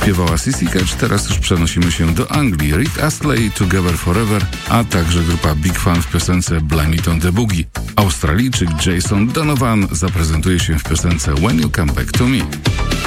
śpiewała Sissy Catch. Teraz już przenosimy się do Anglii. Rick Astley, Together Forever, a także grupa Big Fun w piosence Blame It on the Boogie. Australijczyk Jason Donovan zaprezentuje się w piosence When You Come Back to Me.